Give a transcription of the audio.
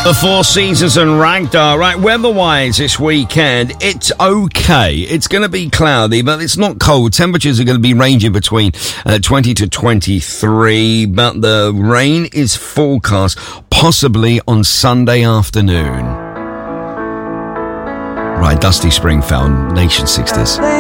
The Four Seasons and Ragdoll. Right, weather-wise this weekend, it's okay. It's going to be cloudy, but it's not cold. Temperatures are going to be ranging between 20 to 23, but the rain is forecast possibly on Sunday afternoon. Right, Dusty Springfield, Nation 60s.